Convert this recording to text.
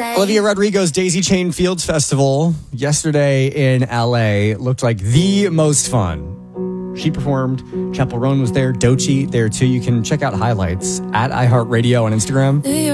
Olivia Rodrigo's Daisy Chain Fields Festival yesterday in LA looked like the most fun. She performed. Chappell Roan was there. Doechii there too. You can check out highlights at iHeartRadio on Instagram.